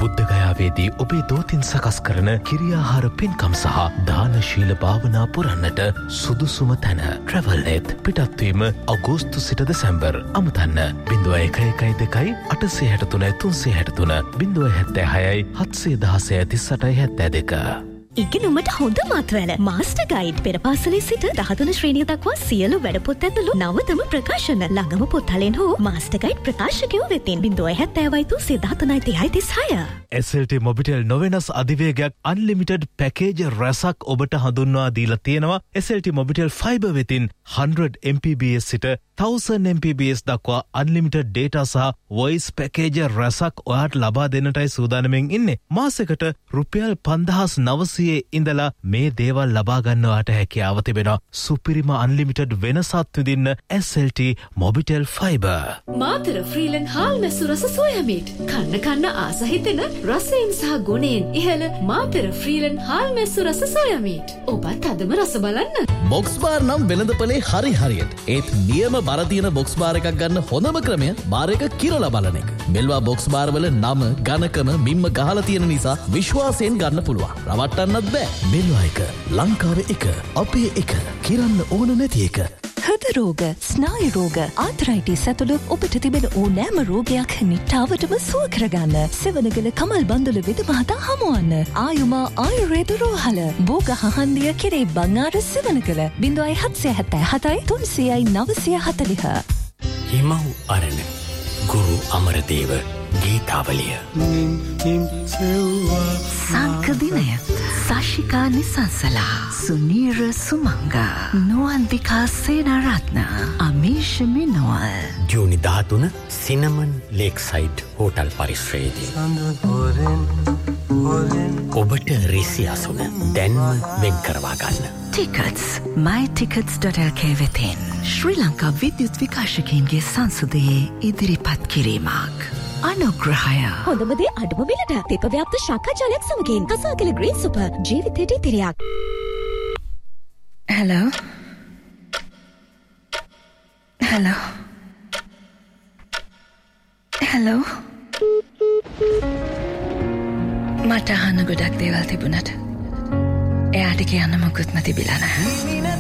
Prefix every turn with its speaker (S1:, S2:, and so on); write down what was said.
S1: බුද්ධගයාවේදී ඔබේ දෝතින් සකස් කරන කිරියාහාර පින්කම් සහ දානශීල භාවනා පුරන්නට සුදුසුම තැන Travelnet. පිටත්වීම අගෝස්තු සිට දෙසැම්බර්. අමතන්න 0112 863 363 076 716 3872.
S2: ඉගෙනුමට හොඳ මත්වැල මාස්ටර් ගයිඩ් පෙරපාසලේ සිට 13 ශ්‍රේණිය දක්වා සියලු වැඩපොත් ඇතුළු නවතම ප්‍රකාශන ළඟම පොත්හලෙන් හෝ මාස්ටර් ගයිඩ් ප්‍රකාශකයෝ වෙතින් 070
S1: SLT මොබිටෙල් නොවෙනස් අධිවේගයක් අන්ලිමිටඩ් පැකේජ් රැසක් ඔබට හඳුන්වා දීලා තියෙනවා. SLT මොබිටෙල් ෆයිබර් වෙතින් 100 Mbps සිට 1000 Mbps දක්වා අන්ලිමිටඩ් data සහ voice පැකේජ් රැසක් ඔයාට ලබා දෙන්නටයි සූදානම්ෙන් ඉන්නේ. මාසෙකට රුපියල් 5900 ඉඳලා මේ දේවල් ලබා ගන්නවාට හැකියාව තිබෙනවා. සුපිරිම අන්ලිමිටඩ් වෙනසත් විඳින්න SLT මොබිටෙල් ෆයිබර්.
S3: මාතර ෆ්‍රීලන් හාල් මැස්සු රස සෝයා මීට්. කන්න ආස හිතෙන රසයෙන් සහ ගුණයෙන් ඉහළ මාතර ෆ්‍රීලන් හාල් මැස්සු රස සෝයා මීට්. ඔබත් අදම රස බලන්න.
S4: බොක්ස් බාර් නම් වෙළඳපොලේ හරියට. ඒත් නියම බර තියෙන බොක්ස් බාර් එකක් ගන්න හොඳම ක්‍රමය බාර් එක කිරලා බලන එක. මෙල්වා බොක්ස් බාර් වල නම, ඝනකම, මිම්ම ගහලා තියෙන නිසා විශ්වාසයෙන් ගන්න පුළුවන්. රවට්ටන්නත් බෑ. මෙල්වා එක ලංකාවේ එක අපේ එක කිරන්න ඕන නැති එක.
S2: හෘද රෝග, ස්නායු රෝග, ආතරයිටිස් ඇතුළු ඔබට තිබෙන ඕනෑම රෝගයක් නිට්ටාවටම සුව කරගන්න සෙවණගල කමල් බන්දුල වෙද මහතා හමුවන්න. ආයුමා ආයුර්වේද රෝහල බෝග හහන්දිය කෙරේ බංආර සෙවණගල 0777 300 940.
S5: හිමව් අරණ ගුරු අමරදේව ගීතාවලිය
S2: සංකදිනය සශිකා නිසංසලා සුනීර සුමංගා නුවන්දිකා සේනරත්න අමීෂ මිනෝල්
S5: ජූනි 13 සිනමන් ලේක්සයිඩ් හෝටල් පරිශ්‍රයේදී ඔබට රිසි අසුන දැන්ම වෙන් කරවා ගන්න.
S2: ටිකට්ස් mytickets.lk වෙතින් ශ්‍රී ලංකා විද්‍යුත් විකාශකයන්ගේ සංසදයේ ඉදිරිපත් කිරීමක්. අනුග්‍රහය හොඳම දේ අඩුම මිලට තිප ව්‍යාප්ත ශාකා ජලයක් සමගින් කසාකල ග්‍රීන් සුපර් ජීවිතයට ඉතිරියක්. Hello මට අහන්න ගොඩක් දේවල් තිබුණට එයාට කියන්න මොකුත්ම තිබිලා නැහැ.